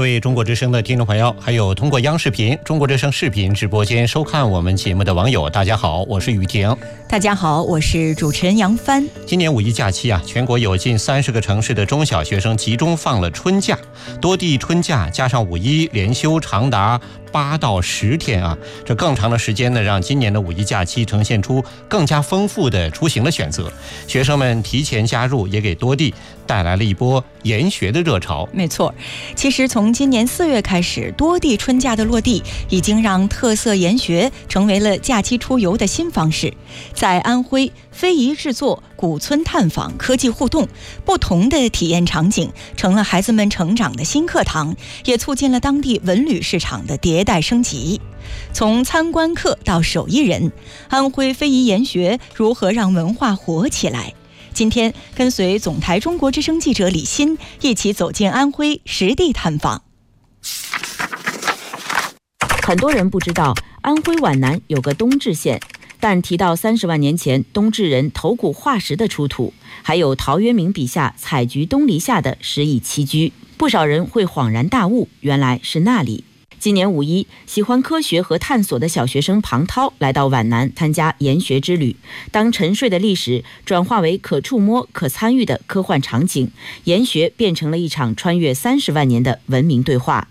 位中国之声的听众朋友，还有通过央视频、中国之声视频直播间收看我们节目的网友，大家好，我是雨婷。 大家好，我是主持人杨帆。 今年五一假期全国有近30个城市的中小学生集中放了春假，多地春假加上五一连休长达8到10天这更长的时间呢，让今年的五一假期呈现出更加丰富的出行的选择。学生们提前加入，也给多地带来了一波研学的热潮。 没错，其实从今年4月开始，多地春假的落地已经让特色研学成为了假期出游的新方式。在安徽，非遗制作、古村探访、科技互动，不同的体验场景成了孩子们成长的新课堂，也促进了当地文旅市场的迭代升级。从参观客到手艺人，安徽非遗研学如何让文化活起来？今天跟随总台中国之声记者李欣一起走进安徽实地探访。 很多人不知道安徽皖南有个东至县，但提到30万年前东至人头骨化石的出土，还有陶渊明笔下采菊东篱下的诗意栖居，不少人会恍然大悟，原来是那里。今年五一，喜欢科学和探索的小学生庞涛来到皖南参加研学之旅。当沉睡的历史转化为可触摸、可参与的科幻场景，研学变成了一场穿越30万年的文明对话。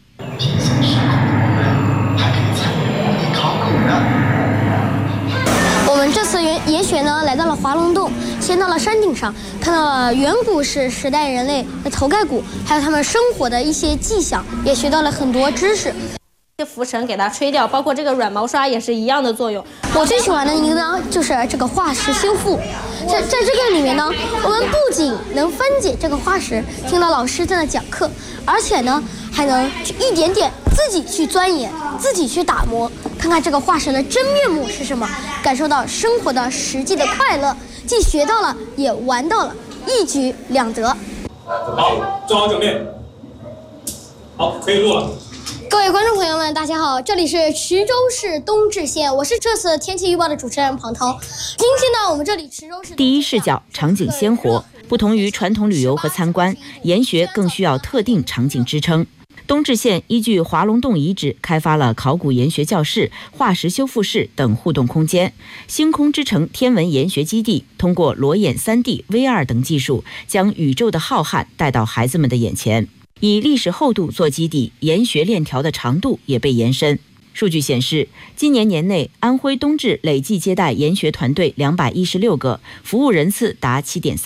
我们这次研学呢，来到了华龙洞，先到了山顶上，看到了远古时代人类的头盖骨，还有他们生活的一些迹象，也学到了很多知识。 浮尘给它吹掉，包括这个软毛刷也是一样的作用。 我最喜欢的一个呢，就是这个化石修复。在这个里面呢，我们不仅能分解这个化石，听到老师在那讲课，而且呢，还能一点点自己去钻研，自己去打磨，看看这个化石的真面目是什么，感受到生活的实际的快乐，既学到了，也玩到了，一举两得。 好，做好准备。好，可以录了。 各位观众朋友们，大家好，这里是池州市东至县，我是这次天气预报的主持人庞涛。今天呢，我们这里池州市第一视角，场景鲜活。不同于传统旅游和参观，研学更需要特定场景支撑。东至县依据华龙洞遗址开发了考古研学教室、化石修复室等互动空间。星空之城天文研学基地通过裸眼3D、VR 等技术，将宇宙的浩瀚带到孩子们的眼前。以历史厚度做基底，研学链条的长度也被延伸。数据显示，今年年内，安徽东至累计接待研学团队216个，服务人次达7.3